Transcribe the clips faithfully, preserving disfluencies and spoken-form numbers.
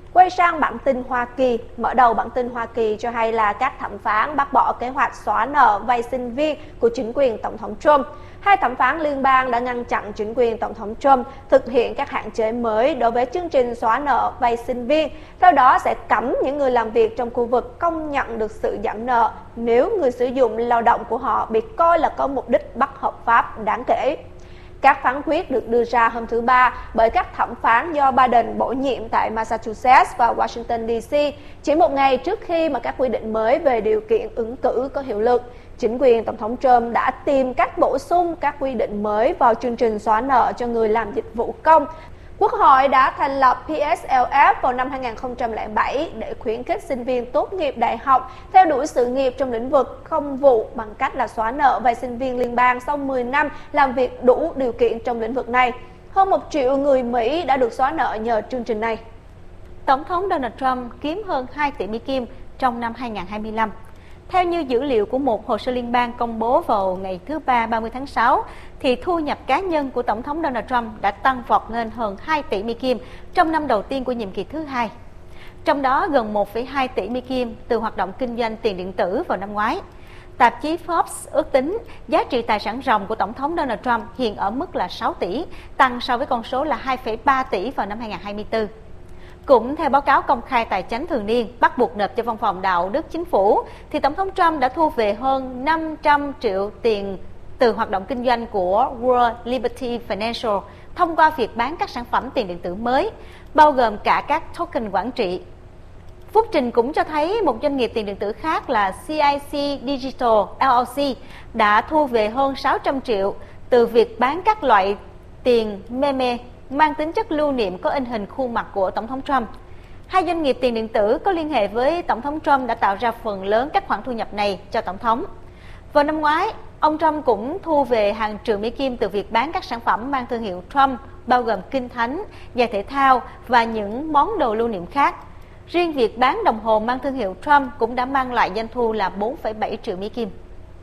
Quay sang bản tin Hoa Kỳ, mở đầu bản tin Hoa Kỳ cho hay là các thẩm phán bác bỏ kế hoạch xóa nợ vay sinh viên của chính quyền Tổng thống Trump. Hai thẩm phán liên bang đã ngăn chặn chính quyền Tổng thống Trump thực hiện các hạn chế mới đối với chương trình xóa nợ vay sinh viên. Theo đó sẽ cấm những người làm việc trong khu vực công nhận được sự giảm nợ nếu người sử dụng lao động của họ bị coi là có mục đích bất hợp pháp đáng kể. Các phán quyết được đưa ra hôm thứ Ba bởi các thẩm phán do Biden bổ nhiệm tại Massachusetts và Washington đê xê, chỉ một ngày trước khi mà các quy định mới về điều kiện ứng cử có hiệu lực. Chính quyền Tổng thống Trump đã tìm cách bổ sung các quy định mới vào chương trình xóa nợ cho người làm dịch vụ công. Quốc hội đã thành lập pê ét lờ ép vào năm hai nghìn không trăm lẻ bảy để khuyến khích sinh viên tốt nghiệp đại học theo đuổi sự nghiệp trong lĩnh vực công vụ bằng cách là xóa nợ vay sinh viên liên bang sau mười năm làm việc đủ điều kiện trong lĩnh vực này. Hơn một triệu người Mỹ đã được xóa nợ nhờ chương trình này. Tổng thống Donald Trump kiếm hơn hai tỷ Mỹ Kim trong năm hai nghìn không trăm hai mươi lăm. Theo như dữ liệu của một hồ sơ liên bang công bố vào ngày thứ Ba ba mươi tháng sáu, thì thu nhập cá nhân của Tổng thống Donald Trump đã tăng vọt lên hơn hai tỷ Mỹ Kim trong năm đầu tiên của nhiệm kỳ thứ hai. Trong đó gần một phẩy hai tỷ Mỹ Kim từ hoạt động kinh doanh tiền điện tử vào năm ngoái. Tạp chí Forbes ước tính giá trị tài sản ròng của Tổng thống Donald Trump hiện ở mức là sáu tỷ, tăng so với con số là hai phẩy ba tỷ vào năm hai nghìn không trăm hai mươi tư. Cũng theo báo cáo công khai tài chánh thường niên bắt buộc nộp cho Văn phòng Đạo đức Chính phủ, thì Tổng thống Trump đã thu về hơn năm trăm triệu tiền từ hoạt động kinh doanh của World Liberty Financial thông qua việc bán các sản phẩm tiền điện tử mới, bao gồm cả các token quản trị. Phúc trình cũng cho thấy một doanh nghiệp tiền điện tử khác là xê i xê Digital lờ lờ xê đã thu về hơn sáu trăm triệu từ việc bán các loại tiền meme mang tính chất lưu niệm có in hình khuôn mặt của Tổng thống Trump. Hai doanh nghiệp tiền điện tử có liên hệ với Tổng thống Trump đã tạo ra phần lớn các khoản thu nhập này cho Tổng thống. Vào năm ngoái, ông Trump cũng thu về hàng triệu Mỹ Kim từ việc bán các sản phẩm mang thương hiệu Trump, bao gồm kinh thánh, giày thể thao và những món đồ lưu niệm khác. Riêng việc bán đồng hồ mang thương hiệu Trump cũng đã mang lại doanh thu là bốn phẩy bảy triệu Mỹ Kim.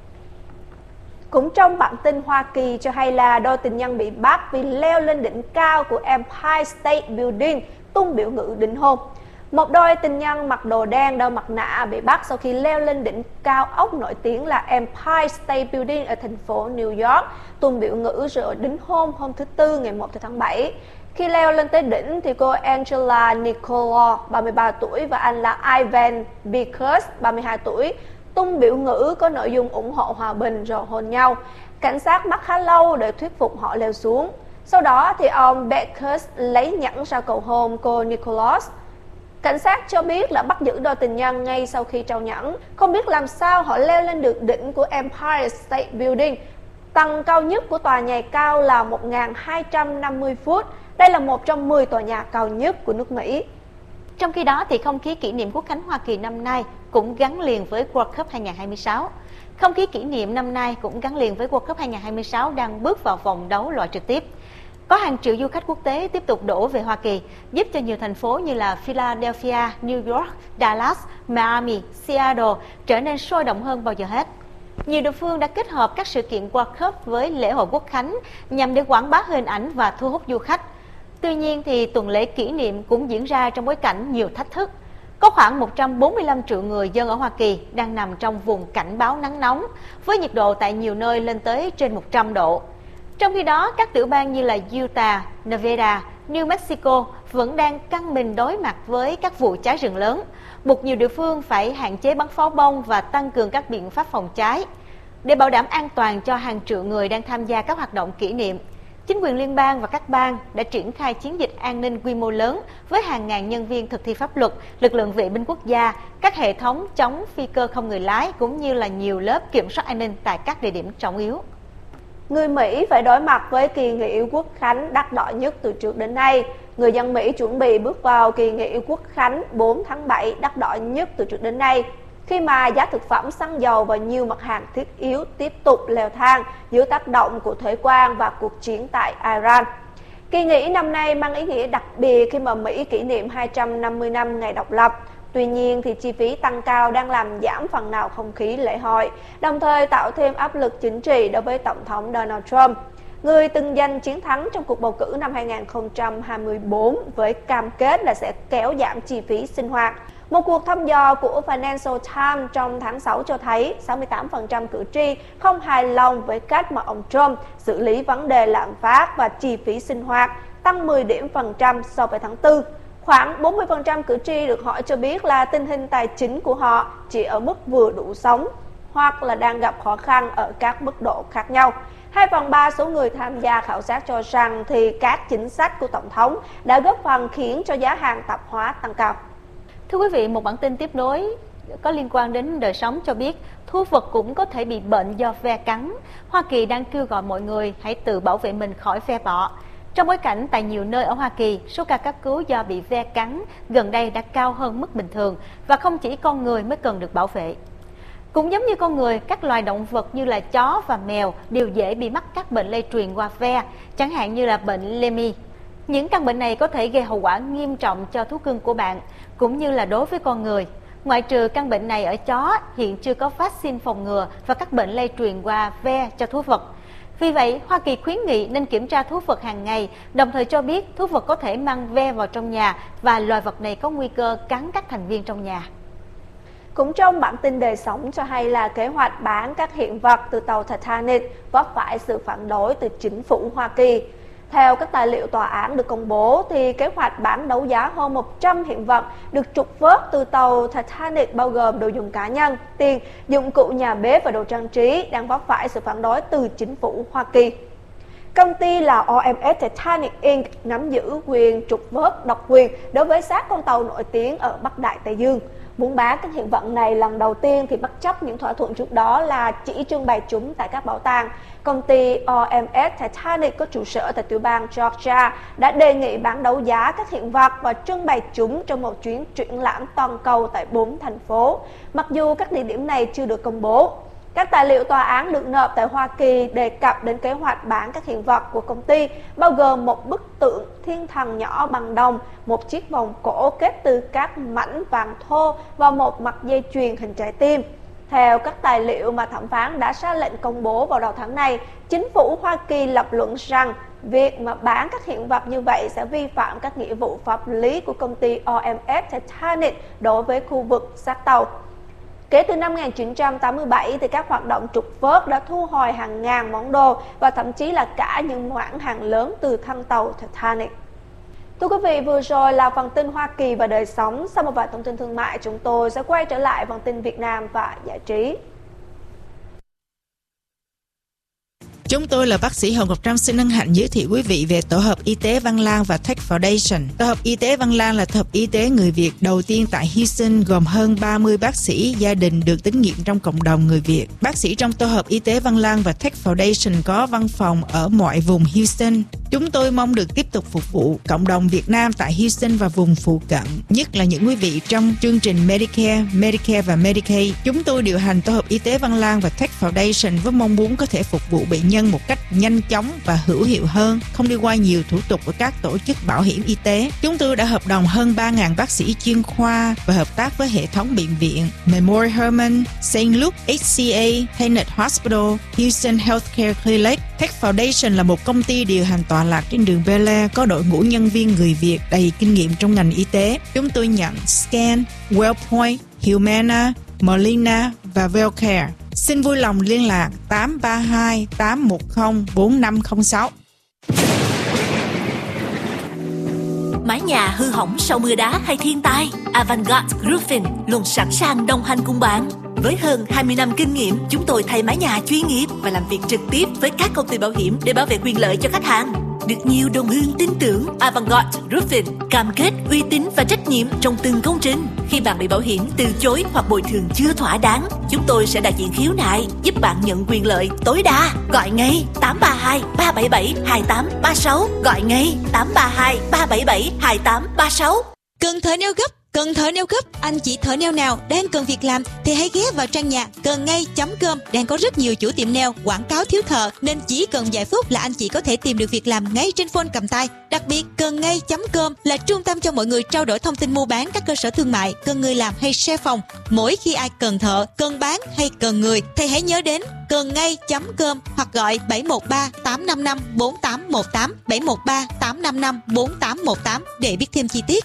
Cũng trong bản tin Hoa Kỳ cho hay là đôi tình nhân bị bắt vì leo lên đỉnh cao của Empire State Building tung biểu ngữ đính hôn. Một đôi tình nhân mặc đồ đen đeo mặt nạ bị bắt sau khi leo lên đỉnh cao ốc nổi tiếng là Empire State Building ở thành phố New York, tung biểu ngữ rồi đính hôn hôm thứ Tư ngày một tháng bảy. Khi leo lên tới đỉnh thì cô Angela Nicolau, ba mươi ba tuổi và anh là Ivan Bickers, ba mươi hai tuổi, tung biểu ngữ có nội dung ủng hộ hòa bình rồi hôn nhau. Cảnh sát mất khá lâu để thuyết phục họ leo xuống. Sau đó thì ông Bickers lấy nhẫn ra cầu hôn cô Nicholas. Cảnh sát cho biết là bắt giữ đôi tình nhân ngay sau khi trao nhẫn. Không biết làm sao họ leo lên được đỉnh của Empire State Building. Tầng cao nhất của tòa nhà cao là một nghìn hai trăm năm mươi feet. Đây là một trong mười tòa nhà cao nhất của nước Mỹ. Trong khi đó thì không khí kỷ niệm Quốc khánh Hoa Kỳ năm nay cũng gắn liền với World Cup hai nghìn không trăm hai mươi sáu. Không khí kỷ niệm năm nay cũng gắn liền với World Cup hai nghìn không trăm hai mươi sáu đang bước vào vòng đấu loại trực tiếp. Có hàng triệu du khách quốc tế tiếp tục đổ về Hoa Kỳ, giúp cho nhiều thành phố như là Philadelphia, New York, Dallas, Miami, Seattle trở nên sôi động hơn bao giờ hết. Nhiều địa phương đã kết hợp các sự kiện World Cup với lễ hội Quốc khánh nhằm để quảng bá hình ảnh và thu hút du khách. Tuy nhiên thì tuần lễ kỷ niệm cũng diễn ra trong bối cảnh nhiều thách thức. Có khoảng một trăm bốn mươi lăm triệu người dân ở Hoa Kỳ đang nằm trong vùng cảnh báo nắng nóng, với nhiệt độ tại nhiều nơi lên tới trên một trăm độ. Trong khi đó, các tiểu bang như là Utah, Nevada, New Mexico vẫn đang căng mình đối mặt với các vụ cháy rừng lớn, buộc nhiều địa phương phải hạn chế bắn pháo bông và tăng cường các biện pháp phòng cháy. Để bảo đảm an toàn cho hàng triệu người đang tham gia các hoạt động kỷ niệm, chính quyền liên bang và các bang đã triển khai chiến dịch an ninh quy mô lớn với hàng ngàn nhân viên thực thi pháp luật, lực lượng vệ binh quốc gia, các hệ thống chống phi cơ không người lái cũng như là nhiều lớp kiểm soát an ninh tại các địa điểm trọng yếu. Người Mỹ phải đối mặt với kỳ nghỉ Quốc khánh đắt đỏ nhất từ trước đến nay. Người dân Mỹ chuẩn bị bước vào kỳ nghỉ Quốc khánh bốn tháng bảy đắt đỏ nhất từ trước đến nay, khi mà giá thực phẩm, xăng dầu và nhiều mặt hàng thiết yếu tiếp tục leo thang dưới tác động của thuế quan và cuộc chiến tại Iran. Kỳ nghỉ năm nay mang ý nghĩa đặc biệt khi mà Mỹ kỷ niệm hai trăm năm mươi năm ngày độc lập. Tuy nhiên thì chi phí tăng cao đang làm giảm phần nào không khí lễ hội, đồng thời tạo thêm áp lực chính trị đối với Tổng thống Donald Trump. người từng giành chiến thắng trong cuộc bầu cử năm hai nghìn không trăm hai mươi tư với cam kết là sẽ kéo giảm chi phí sinh hoạt. Một cuộc thăm dò của Financial Times trong tháng sáu cho thấy sáu mươi tám phần trăm cử tri không hài lòng với cách mà ông Trump xử lý vấn đề lạm phát và chi phí sinh hoạt, tăng mười điểm phần trăm so với tháng tư. Khoảng bốn mươi phần trăm cử tri được hỏi cho biết là tình hình tài chính của họ chỉ ở mức vừa đủ sống hoặc là đang gặp khó khăn ở các mức độ khác nhau. Hai phần ba số người tham gia khảo sát cho rằng thì các chính sách của Tổng thống đã góp phần khiến cho giá hàng tạp hóa tăng cao. Thưa quý vị, một bản tin tiếp nối có liên quan đến đời sống cho biết thú vật cũng có thể bị bệnh do ve cắn. Hoa Kỳ đang kêu gọi mọi người hãy tự bảo vệ mình khỏi ve bọ. Trong bối cảnh tại nhiều nơi ở Hoa Kỳ, số ca cấp cứu do bị ve cắn gần đây đã cao hơn mức bình thường và không chỉ con người mới cần được bảo vệ. Cũng giống như con người, các loài động vật như là chó và mèo đều dễ bị mắc các bệnh lây truyền qua ve, chẳng hạn như là bệnh Lyme. Những căn bệnh này có thể gây hậu quả nghiêm trọng cho thú cưng của bạn, cũng như là đối với con người. Ngoại trừ căn bệnh này ở chó, hiện chưa có vaccine phòng ngừa và các bệnh lây truyền qua ve cho thú vật. Vì vậy, Hoa Kỳ khuyến nghị nên kiểm tra thú vật hàng ngày, đồng thời cho biết thú vật có thể mang ve vào trong nhà và loài vật này có nguy cơ cắn các thành viên trong nhà. Cũng trong bản tin đời sống cho hay là kế hoạch bán các hiện vật từ tàu Titanic vấp phải sự phản đối từ chính phủ Hoa Kỳ. Theo các tài liệu tòa án được công bố, thì kế hoạch bán đấu giá hơn một trăm hiện vật được trục vớt từ tàu Titanic bao gồm đồ dùng cá nhân, tiền, dụng cụ nhà bếp và đồ trang trí đang vấp phải sự phản đối từ chính phủ Hoa Kỳ. Công ty là o em ét Titanic Incorporated nắm giữ quyền trục vớt độc quyền đối với xác con tàu nổi tiếng ở Bắc Đại Tây Dương. Muốn bán các hiện vật này lần đầu tiên thì bất chấp những thỏa thuận trước đó là chỉ trưng bày chúng tại các bảo tàng. Công ty o em ét Titanic có trụ sở tại tiểu bang Georgia đã đề nghị bán đấu giá các hiện vật và trưng bày chúng trong một chuyến triển lãm toàn cầu tại bốn thành phố, mặc dù các địa điểm này chưa được công bố. Các tài liệu tòa án được nộp tại Hoa Kỳ đề cập đến kế hoạch bán các hiện vật của công ty, bao gồm một bức tượng thiên thần nhỏ bằng đồng, một chiếc vòng cổ kết từ các mảnh vàng thô và một mặt dây chuyền hình trái tim. Theo các tài liệu mà thẩm phán đã ra lệnh công bố vào đầu tháng này, chính phủ Hoa Kỳ lập luận rằng việc mà bán các hiện vật như vậy sẽ vi phạm các nghĩa vụ pháp lý của công ty o em ét Titanic đối với khu vực xác tàu. Kể từ năm một nghìn chín trăm tám mươi bảy, thì các hoạt động trục vớt đã thu hồi hàng ngàn món đồ và thậm chí là cả những món hàng lớn từ thân tàu Titanic. Thưa quý vị, vừa rồi là phần tin Hoa Kỳ và đời sống. Sau một vài thông tin thương mại, chúng tôi sẽ quay trở lại phần tin Việt Nam và giải trí. Chúng tôi là bác sĩ Hồng Ngọc Trâm xin hân hạnh giới thiệu quý vị về Tổ hợp Y tế Văn Lang và Tech Foundation. Tổ hợp Y tế Văn Lang là tổ hợp y tế người Việt đầu tiên tại Houston, gồm hơn ba mươi bác sĩ gia đình được tín nhiệm trong cộng đồng người Việt. Bác sĩ trong Tổ hợp Y tế Văn Lang và Tech Foundation có văn phòng ở mọi vùng Houston. Chúng tôi mong được tiếp tục phục vụ cộng đồng Việt Nam tại Houston và vùng phụ cận, nhất là những quý vị trong chương trình Medicare, Medicare và Medicaid. Chúng tôi điều hành Tổ hợp Y tế Văn Lang và Tech Foundation với mong muốn có thể phục vụ bệnh nhân một cách nhanh chóng và hữu hiệu hơn, không đi qua nhiều thủ tục của các tổ chức bảo hiểm y tế. Chúng tôi đã hợp đồng hơn ba nghìn bác sĩ chuyên khoa và hợp tác với hệ thống bệnh viện Memorial Hermann, Saint Luke, hát xê a, Tenet Hospital, Houston Healthcare Clinic. Tech Foundation là một công ty điều hành tọa lạc trên đường Bel Air, có đội ngũ nhân viên người Việt đầy kinh nghiệm trong ngành y tế. Chúng tôi nhận Scan, Wellpoint, Humana, Molina và Wellcare. Xin vui lòng liên lạc tám ba hai tám một không bốn năm không sáu. Mái nhà hư hỏng sau mưa đá hay thiên tai, Avantgarde Roofing luôn sẵn sàng đồng hành cùng bạn. Với hơn hai mươi năm kinh nghiệm, chúng tôi thay mái nhà chuyên nghiệp và làm việc trực tiếp với các công ty bảo hiểm để bảo vệ quyền lợi cho khách hàng. Được nhiều đồng hương tin tưởng, Avantgarde Roofing cam kết uy tín và trách nhiệm trong từng công trình. Khi bạn bị bảo hiểm từ chối hoặc bồi thường chưa thỏa đáng, chúng tôi sẽ đại diện khiếu nại, giúp bạn nhận quyền lợi tối đa. Gọi ngay tám ba hai ba bảy bảy hai tám ba sáu. Gọi ngay tám ba hai ba bảy bảy hai tám ba sáu. Cần thời nêu gấp, Cần thợ nail gấp, anh chị thợ nail nào đang cần việc làm thì hãy ghé vào trang nhà cần ngay chấm com. Đang có rất nhiều chủ tiệm nail quảng cáo thiếu thợ nên chỉ cần vài phút là anh chị có thể tìm được việc làm ngay trên phone cầm tay. Đặc biệt, cần ngay chấm com là trung tâm cho mọi người trao đổi thông tin mua bán các cơ sở thương mại, cần người làm hay share phòng. Mỗi khi ai cần thợ, cần bán hay cần người thì hãy nhớ đến cần ngay chấm com hoặc gọi bảy một ba tám năm năm bốn tám một tám bảy một ba tám năm năm bốn tám một tám để biết thêm chi tiết.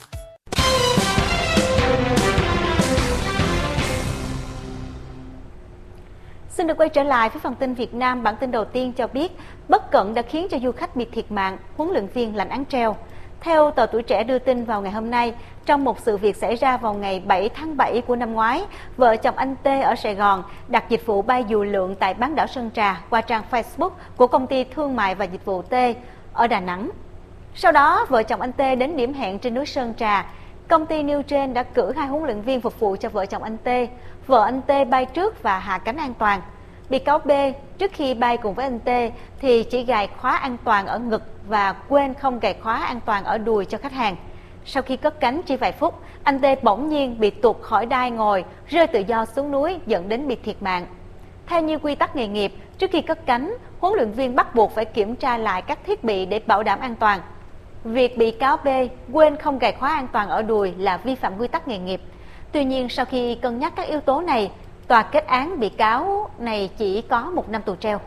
Xin được quay trở lại với phần tin Việt Nam. Bản tin đầu tiên cho biết bất cẩn đã khiến cho du khách bị thiệt mạng, huấn luyện viên lãnh án treo. Theo tờ Tuổi Trẻ đưa tin vào ngày hôm nay, trong một sự việc xảy ra vào ngày bảy tháng bảy của năm ngoái, vợ chồng anh T ở Sài Gòn đặt dịch vụ bay dù lượn tại bán đảo Sơn Trà qua trang Facebook của công ty thương mại và dịch vụ T ở Đà Nẵng. Sau đó, vợ chồng anh T đến điểm hẹn trên núi Sơn Trà. Công ty nêu trên đã cử hai huấn luyện viên phục vụ cho vợ chồng anh T. Vợ anh T bay trước và hạ cánh an toàn. Bị cáo B trước khi bay cùng với anh T thì chỉ gài khóa an toàn ở ngực và quên không gài khóa an toàn ở đùi cho khách hàng. Sau khi cất cánh chỉ vài phút, anh T bỗng nhiên bị tuột khỏi đai ngồi, rơi tự do xuống núi dẫn đến bị thiệt mạng. Theo như quy tắc nghề nghiệp, trước khi cất cánh, huấn luyện viên bắt buộc phải kiểm tra lại các thiết bị để bảo đảm an toàn. Việc bị cáo B quên không gài khóa an toàn ở đùi là vi phạm quy tắc nghề nghiệp. Tuy nhiên, sau khi cân nhắc các yếu tố này, tòa kết án bị cáo này chỉ có một năm tù treo.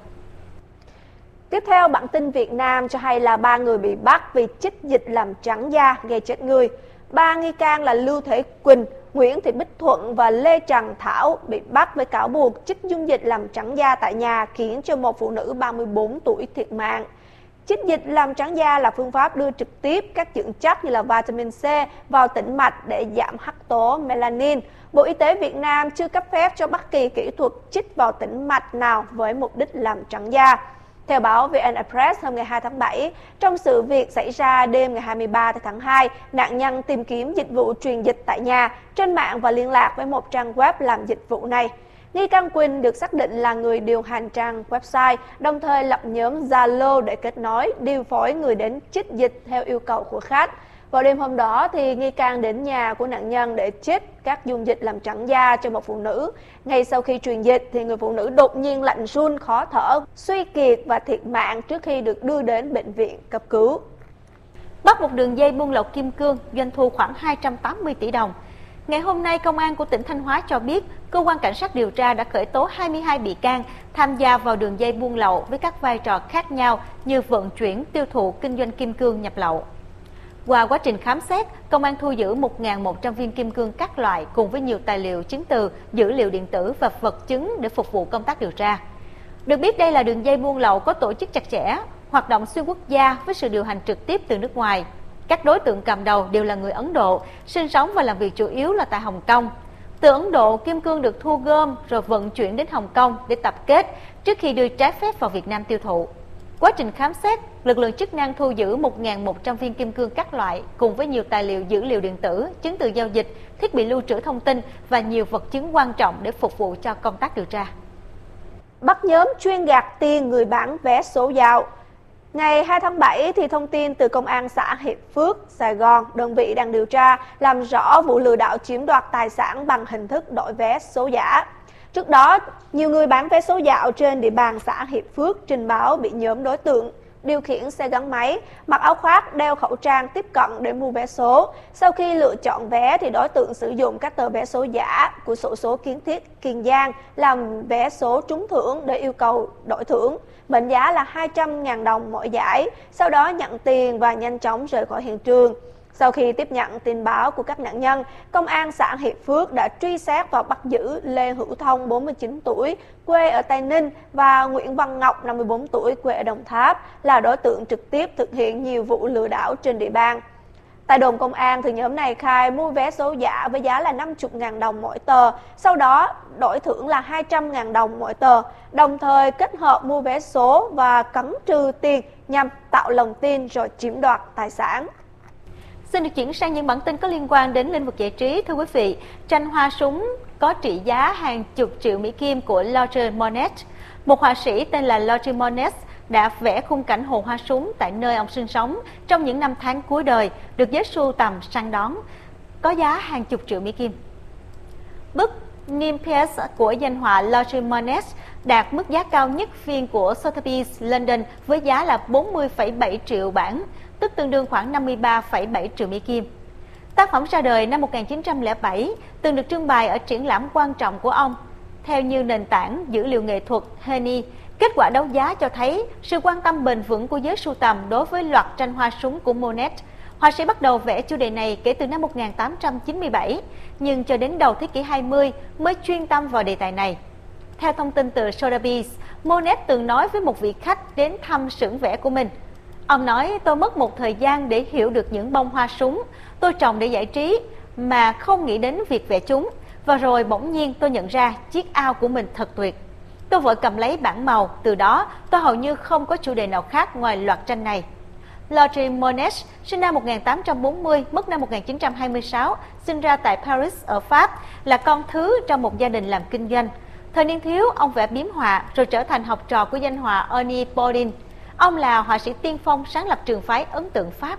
Tiếp theo, bản tin Việt Nam cho hay là ba người bị bắt vì chích dịch làm trắng da gây chết người. Ba nghi can là Lưu Thế Quỳnh, Nguyễn Thị Bích Thuận và Lê Trần Thảo bị bắt với cáo buộc chích dung dịch làm trắng da tại nhà khiến cho một phụ nữ ba mươi bốn tuổi thiệt mạng. Chích dịch làm trắng da là phương pháp đưa trực tiếp các dưỡng chất như là vitamin C vào tĩnh mạch để giảm hắc tố melanin. Bộ Y tế Việt Nam chưa cấp phép cho bất kỳ kỹ thuật chích vào tĩnh mạch nào với mục đích làm trắng da. Theo báo vê en Express hôm ngày hai tháng bảy, trong sự việc xảy ra đêm ngày hai mươi ba tháng hai, nạn nhân tìm kiếm dịch vụ truyền dịch tại nhà trên mạng và liên lạc với một trang web làm dịch vụ này. Nghi can Quỳnh được xác định là người điều hành trang website, đồng thời lập nhóm Zalo để kết nối, điều phối người đến chích dịch theo yêu cầu của khách. Vào đêm hôm đó, thì nghi can đến nhà của nạn nhân để chích các dung dịch làm trắng da cho một phụ nữ. Ngay sau khi truyền dịch, thì người phụ nữ đột nhiên lạnh run, khó thở, suy kiệt và thiệt mạng trước khi được đưa đến bệnh viện cấp cứu. Bắt một đường dây buôn lậu kim cương, doanh thu khoảng hai trăm tám mươi tỷ đồng. Ngày hôm nay, Công an của tỉnh Thanh Hóa cho biết, Cơ quan Cảnh sát điều tra đã khởi tố hai mươi hai bị can tham gia vào đường dây buôn lậu với các vai trò khác nhau như vận chuyển, tiêu thụ, kinh doanh kim cương nhập lậu. Qua quá trình khám xét, Công an thu giữ một nghìn một trăm viên kim cương các loại cùng với nhiều tài liệu chứng từ, dữ liệu điện tử và vật chứng để phục vụ công tác điều tra. Được biết đây là đường dây buôn lậu có tổ chức chặt chẽ, hoạt động xuyên quốc gia với sự điều hành trực tiếp từ nước ngoài. Các đối tượng cầm đầu đều là người Ấn Độ, sinh sống và làm việc chủ yếu là tại Hồng Kông. Từ Ấn Độ, kim cương được thu gom rồi vận chuyển đến Hồng Kông để tập kết trước khi đưa trái phép vào Việt Nam tiêu thụ. Quá trình khám xét, lực lượng chức năng thu giữ một nghìn một trăm viên kim cương các loại cùng với nhiều tài liệu dữ liệu điện tử, chứng từ giao dịch, thiết bị lưu trữ thông tin và nhiều vật chứng quan trọng để phục vụ cho công tác điều tra. Bắt nhóm chuyên gạt tiền người bán vé số dạo. Ngày hai tháng bảy, thì thông tin từ Công an xã Hiệp Phước, Sài Gòn, đơn vị đang điều tra làm rõ vụ lừa đảo chiếm đoạt tài sản bằng hình thức đổi vé số giả. Trước đó, nhiều người bán vé số dạo trên địa bàn xã Hiệp Phước trình báo bị nhóm đối tượng điều khiển xe gắn máy, mặc áo khoác, đeo khẩu trang tiếp cận để mua vé số. Sau khi lựa chọn vé, thì đối tượng sử dụng các tờ vé số giả của xổ số Kiến Thiết, Kiên Giang làm vé số trúng thưởng để yêu cầu đổi thưởng, mệnh giá là hai trăm nghìn đồng mỗi giải, sau đó nhận tiền và nhanh chóng rời khỏi hiện trường. Sau khi tiếp nhận tin báo của các nạn nhân, Công an xã Hiệp Phước đã truy xét và bắt giữ Lê Hữu Thông, bốn mươi chín tuổi, quê ở Tây Ninh và Nguyễn Văn Ngọc, năm mươi bốn tuổi, quê ở Đồng Tháp, là đối tượng trực tiếp thực hiện nhiều vụ lừa đảo trên địa bàn. Tại đồn công an, thì nhóm này khai mua vé số giả với giá là năm mươi nghìn đồng mỗi tờ, sau đó đổi thưởng là hai trăm nghìn đồng mỗi tờ, đồng thời kết hợp mua vé số và cấn trừ tiền nhằm tạo lòng tin rồi chiếm đoạt tài sản. Xin được chuyển sang những bản tin có liên quan đến lĩnh vực giải trí. Thưa quý vị, tranh hoa súng có trị giá hàng chục triệu Mỹ Kim của Roger Monet. Một họa sĩ tên là Roger Monet đã vẽ khung cảnh hồ hoa súng tại nơi ông sinh sống trong những năm tháng cuối đời, được giới sưu tầm săn đón. có giá hàng chục triệu Mỹ Kim. Bức Nymphes của danh họa Laure Monet đạt mức giá cao nhất phiên của Sotheby's London với giá là bốn mươi phẩy bảy triệu bảng, tức tương đương khoảng năm mươi ba phẩy bảy triệu Mỹ Kim. Tác phẩm ra đời năm một nghìn chín trăm lẻ bảy, từng được trưng bày ở triển lãm quan trọng của ông. Theo như nền tảng dữ liệu nghệ thuật Henny, kết quả đấu giá cho thấy sự quan tâm bền vững của giới sưu tầm đối với loạt tranh hoa súng của Monet. Họa sĩ bắt đầu vẽ chủ đề này kể từ năm một nghìn tám trăm chín mươi bảy, nhưng cho đến đầu thế kỷ hai mươi mới chuyên tâm vào đề tài này. Theo thông tin từ Sotheby's, Monet từng nói với một vị khách đến thăm xưởng vẽ của mình. Ông nói, tôi mất một thời gian để hiểu được những bông hoa súng, tôi trồng để giải trí, mà không nghĩ đến việc vẽ chúng. Và rồi bỗng nhiên tôi nhận ra chiếc ao của mình thật tuyệt. Tôi vội cầm lấy bảng màu, từ đó tôi hầu như không có chủ đề nào khác ngoài loạt tranh này. Laure Monet, sinh năm một nghìn tám trăm bốn mươi, mất năm một nghìn chín trăm hai mươi sáu, sinh ra tại Paris ở Pháp, là con thứ trong một gia đình làm kinh doanh. Thời niên thiếu, ông vẽ biếm họa rồi trở thành học trò của danh họa Henri Bourdin. Ông là họa sĩ tiên phong sáng lập trường phái ấn tượng Pháp.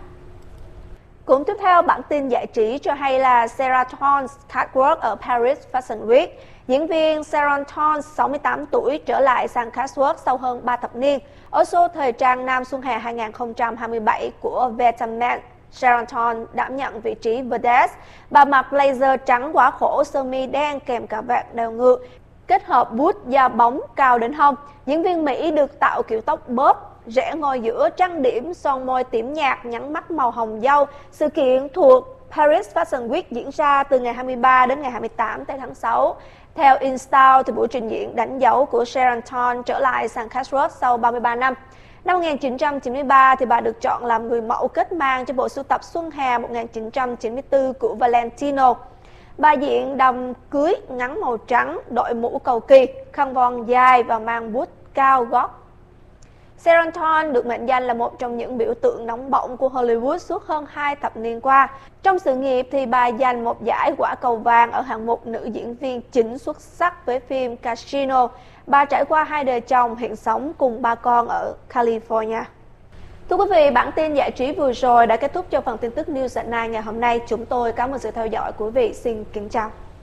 Cũng tiếp theo, bản tin giải trí cho hay là Sarah Thorne catwalk ở Paris Fashion Week. Diễn viên Sarah Thorne, sáu mươi tám tuổi, trở lại sàn catwalk sau hơn ba thập niên. Ở show thời trang Nam Xuân Hè hai nghìn không trăm hai mươi bảy của Vitamin, Sarah Thorne đảm nhận vị trí vedette. Bà mặc blazer trắng quá khổ, sơ mi đen kèm cà vạt đều ngược, kết hợp bút da bóng cao đến hông. Diễn viên Mỹ được tạo kiểu tóc bóp, rẽ ngôi giữa, trang điểm, son môi tím nhạt, nhắn mắt màu hồng dâu. Sự kiện thuộc Paris Fashion Week diễn ra từ ngày hai mươi ba đến ngày hai mươi tám tây tháng sáu. Theo InStyle, thì buổi trình diễn đánh dấu của Sharon Thorne trở lại sàn catwalk sau ba mươi ba năm. Năm một nghìn chín trăm chín mươi ba, thì bà được chọn làm người mẫu kết mang cho bộ sưu tập Xuân Hè một nghìn chín trăm chín mươi tư của Valentino. Bà diện đầm cưới ngắn màu trắng, đội mũ cầu kỳ, khăn voan dài và mang bút cao gót. Sarah Thorne được mệnh danh là một trong những biểu tượng nóng bỏng của Hollywood suốt hơn hai thập niên qua. Trong sự nghiệp thì bà giành một giải quả cầu vàng ở hạng mục nữ diễn viên chính xuất sắc với phim Casino. Bà trải qua hai đời chồng, hiện sống cùng ba con ở California. Thưa quý vị, bản tin giải trí vừa rồi đã kết thúc cho phần tin tức News at Night ngày hôm nay. Chúng tôi cảm ơn sự theo dõi của quý vị. Xin kính chào.